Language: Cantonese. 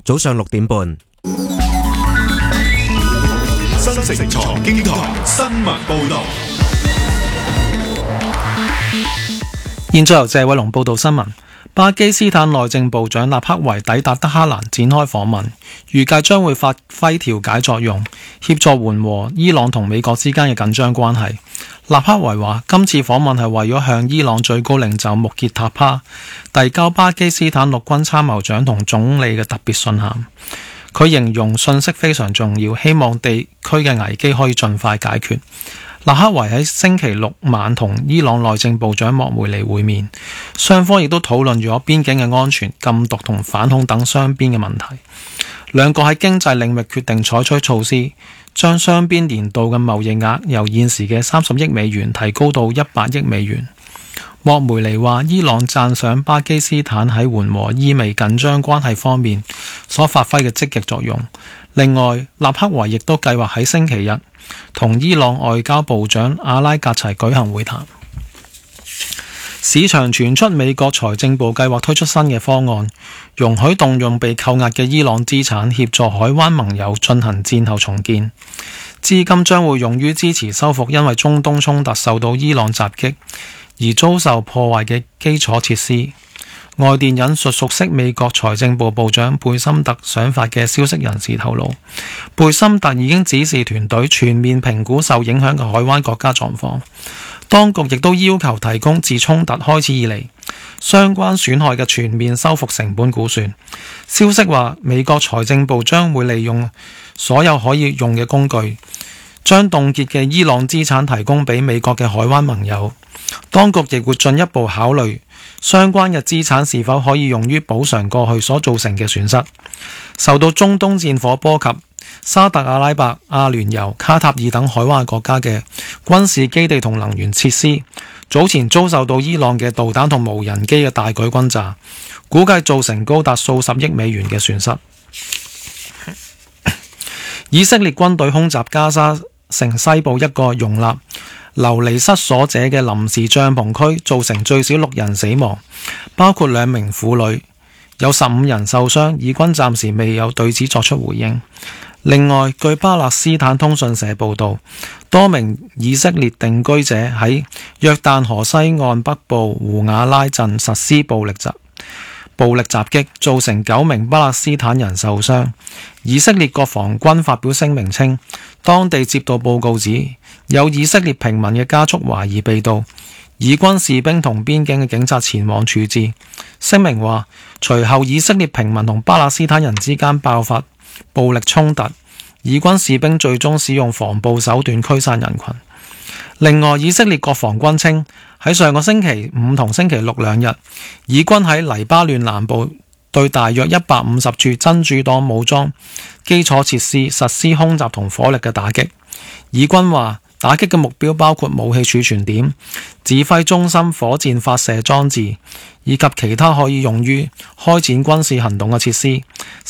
早上6點半。 新城財經台新聞報道。 現在由謝偉龍報道新聞。巴基斯坦內政部長納克維抵達德黑蘭展開訪問，預計將會發揮調解作用，協助緩和伊朗同美國之間嘅緊張關係。納克維話，今次訪問係為咗向伊朗最高領袖穆傑塔帕遞交巴基斯坦陸軍參謀長同總理嘅特別信函。佢形容信息非常重要，希望地區嘅危機可以盡快解決。納克維喺星期六晚同伊朗內政部長莫梅尼會面，雙方亦都討論咗邊境嘅安全、禁毒同反恐等雙邊嘅問題。兩國喺經濟領域決定採取措施，將雙邊年度嘅貿易額由現時嘅30億美元提高到100億美元。莫梅尼話，伊朗讚賞巴基斯坦喺緩和伊美緊張關係方面所發揮嘅積極作用。另外，納克維亦都計劃喺星期日同伊朗外交部長阿拉格齊舉行會談。市場傳出美國財政部計劃推出新嘅方案，容許動用被扣押嘅伊朗資產協助海灣盟友進行戰後重建。資金將會用於支持修復因為中東衝突受到伊朗襲擊而遭受破壞嘅基礎設施。外電引述熟悉美國財政部部長貝森特想法嘅消息人士透露，貝森特已經指示團隊全面評估受影響嘅海灣國家狀況。當局亦都要求提供自衝突開始以嚟相關損害嘅全面修復成本估算。消息話，美國財政部將會利用所有可以用嘅工具，將凍結嘅伊朗資產提供俾美國嘅海灣盟友。當局亦會進一步考慮相關嘅資產是否可以用於補償過去所造成嘅損失。受到中東戰火波及，沙特阿拉伯、阿聯酋、卡塔爾等海灣國家嘅軍事基地同能源設施，早前遭受到伊朗嘅導彈同無人機嘅大舉轟炸，估計造成高達數十億美元嘅損失。以色列軍隊空襲加沙城西部一個容納流離失所者嘅臨時帳篷區，造成最少6人死亡，包括2名婦女，有15人受傷。以軍暫時未有對此作出回應。另外，據巴勒斯坦通訊社報道，多名以色列定居者喺約旦河西岸北部胡瓦拉鎮實施暴力襲擊，造成9名巴勒斯坦人受傷。以色列國防軍發表聲明稱，當地接到報告指有以色列平民嘅家畜懷疑被盜，以軍士兵同邊境嘅警察前往處置。聲明話，隨後以色列平民同巴勒斯坦人之間爆發暴力衝突，以軍士兵最終使用防暴手段驅散人群。另外，以色列國防軍稱喺上個星期5同星期6兩日，以軍喺黎巴嫩南部對大約150處真主黨武裝基礎設施實施空襲同火力嘅打擊。以軍話，打擊嘅目標包括武器儲存點、指揮中心、火箭發射裝置以及其他可以用於開展軍事行動嘅設施。